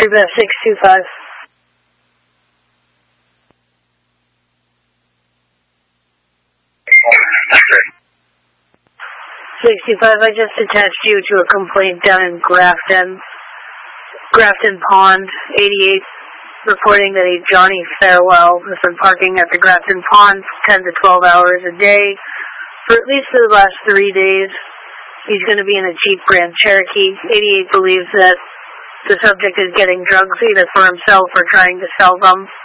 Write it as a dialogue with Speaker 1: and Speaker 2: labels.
Speaker 1: Troop F625. 65, I just attached you to a complaint down in Grafton Pond, 88, reporting that a Johnny Farewell has been parking at the Grafton Pond 10 to 12 hours a day for at least the last 3 days. He's going to be in a Jeep Grand Cherokee. 88 believes that the subject is getting drugs either for himself or trying to sell them.